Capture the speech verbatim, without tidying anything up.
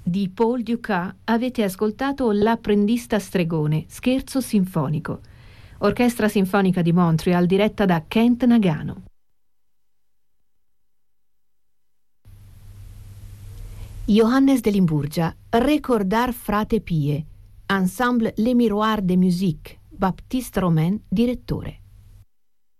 Di Paul Dukas avete ascoltato L'apprendista stregone, scherzo sinfonico. Orchestra Sinfonica di Montreal diretta da Kent Nagano. Johannes de Limburgia, Recordar Frate Pie, Ensemble Les Miroirs de Musique, Baptiste Romain, direttore.